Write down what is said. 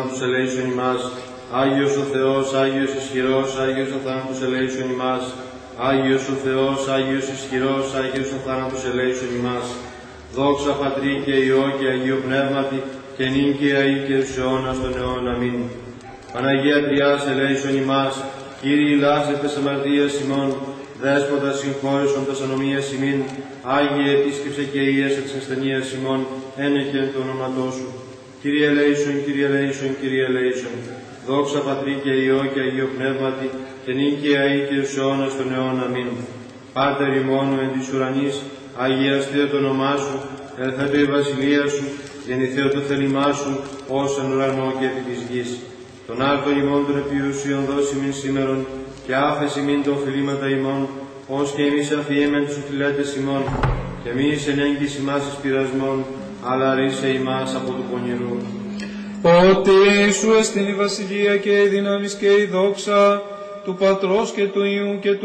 Τους ελέησον ημάς, Άγιος ο Θεός, Άγιος ισχυρός, Άγιος ο θάνατος ελέησον ημάς, Άγιος ο Θεός, Άγιος ισχυρός, Άγιος ο θάνατος ελέησον ημάς. Δόξα Πατρί και Υιό και Αγίο Πνεύματι, και νυν και αεί και εις αιώνας των αιώνων. Αμήν. Παναγία Τριάς ελέησον ημάς, Κύριε ηλάσε τες αμαρτίας ημών, Δέσποτα συγχώρησον τας ανομίας ημίν, Άγιε επίσκεψε και ιέσε της ασθενείας ημών, ένεκεν το όνοματό σου. Κύριε ελέησον, Κύριε ελέησον, Κύριε ελέησον. Δόξα Πατρί και Υιό και Αγίο Πνεύματι, και νυν και αεί και εις αιώνας των αιώνων. Αμήν. Πάτερ ημών εν της ουρανής, αγιαστείτε το όνομά σου, ελθέτω η βασιλεία σου, γεννηθέτω το θέλημά σου, ως εν ουρανό και επί της γης. Τον άρτον ημών των επιούσιων δώσει μην σήμερον, και άφεση μην το οφειλήματα ημών, ως και εμείς αφιέμεν τους οφειλέτες ημών, και εμείς εν έγκυς ημάς εις πειρασμών, αλλά ρίσε ημάς από του πονηρού. Ότι σου εστιν η βασιλεία και η δύναμις και η δόξα του Πατρός και του Υιού και του